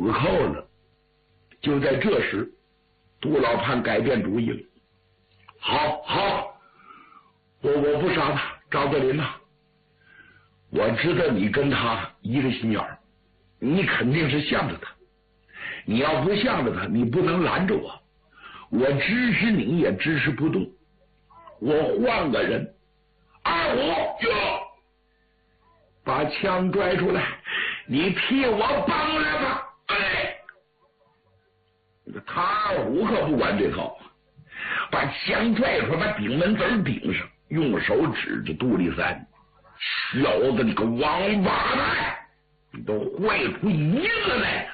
寇了。就在这时，杜老潘改变主意了。好，我不杀他，张德林呐，我知道你跟他一个心眼儿，你肯定是向着他。你要不向着他，你不能拦着我。我支持你也支持不动。我换个人。二虎哟，把枪拽出来，你替我帮着他。哎，他二虎可不管这套，把枪拽出来，把顶门子顶上，用手指着杜立三：“小子，你个王八蛋，你都坏出一个来！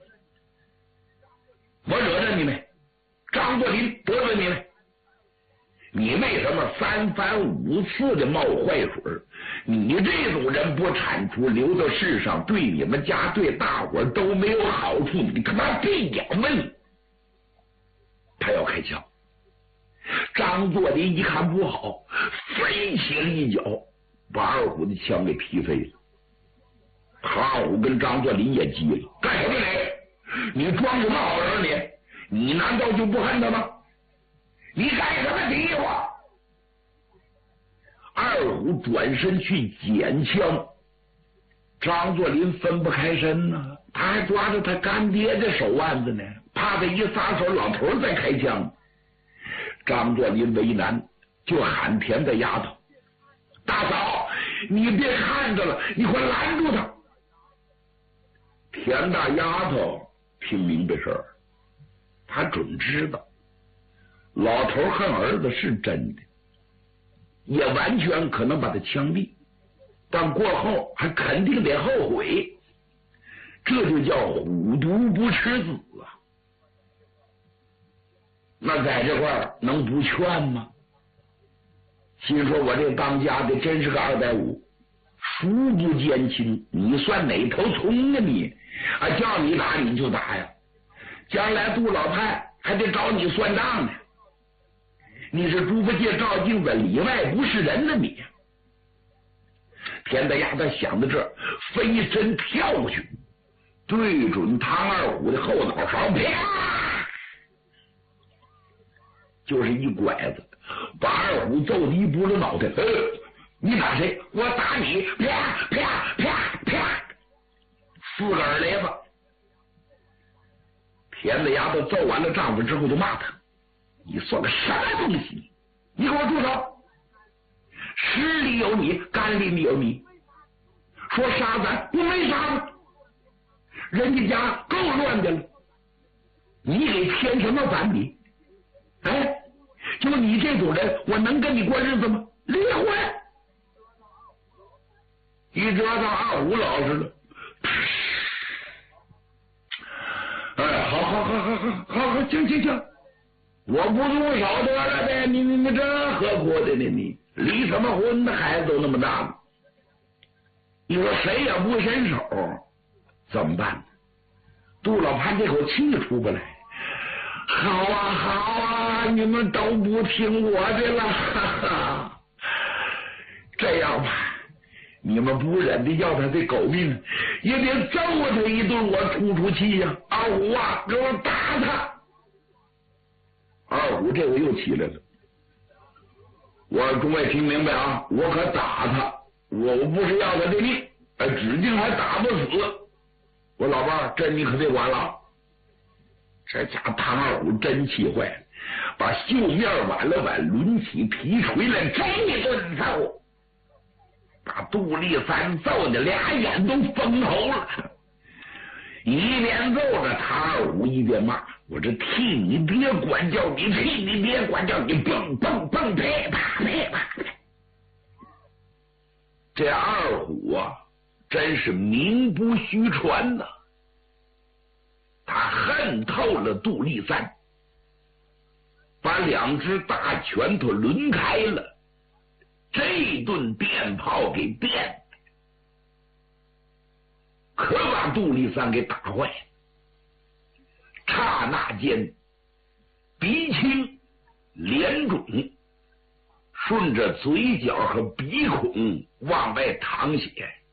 我惹着你没？张作霖得罪你没？你为什么3番5次的冒坏水？你这种人不铲除，留到世上，对你们家对大伙都没有好处，你他妈别咬问！”他要开枪，张作霖一看不好，飞起了一脚，把二虎的枪给踢飞了。二虎跟张作霖也急了：“干什么你装什么好人你难道就不恨他吗？你干什么敌我？”二虎转身去捡枪，张作霖分不开身呢，他还抓着他干爹的手腕子呢，怕他一撒手老头再开枪。张作霖为难，就喊田大丫头：“大嫂，你别看着了，你快拦住他！”田大丫头听明白事儿，他准知道老头恨儿子是真的，也完全可能把他枪毙，但过后还肯定得后悔，这就叫虎毒不食子啊！那在这块儿能不劝吗？心说我这当家的真是个250，孰不奸情？你算哪头葱啊你？叫你打你就打呀！将来杜老太还得找你算账呢。你是猪八戒照镜子，里外不是人呢你！田大丫头想到这儿，飞身跳过去，对准唐二虎的后脑勺，啪，就是一拐子，把二虎揍的一拨了脑袋。你打谁？我打你！啪啪啪啪，4个耳雷子。田大丫头揍完了丈夫之后就骂他：“你算个什么东西？你给我住手！实里有你，干里有你。说杀咱，我没杀他，人家家够乱的了，你给添什么反比？哎，就你这种人，我能跟你过日子吗？离婚！”一折到二虎老实了。哎，好，行，我不动手得了呗。你这何苦的呢？你离什么婚呢？孩子都那么大了，你说谁也不伸手，怎么办呢？杜老潘这口气出不来。好啊，你们都不听我的了，哈哈。这样吧，你们不忍的要他的狗命，也得揍他一顿，我出气呀！二虎啊，给我打他！二虎这回又起来了。我说诸位听明白啊，我可打他，我不是要他的命，指定还打不死。我老伴儿，这你可别管了。这家唐二虎真气坏了，把袖面挽了挽，抡起皮锤来，这一顿揍，把杜立三揍的俩眼都封喉了。一边揍着唐二虎，一边骂：“我这替你爹管教你，替你爹管教你，蹦蹦蹦，噼啪噼啪！”这二虎啊，真是名不虚传呐！他恨透了杜立三，把2只大拳头抡开了，这顿电炮给电，可把杜立三给打坏了。刹那间，鼻青脸肿，顺着嘴角和鼻孔往外淌血。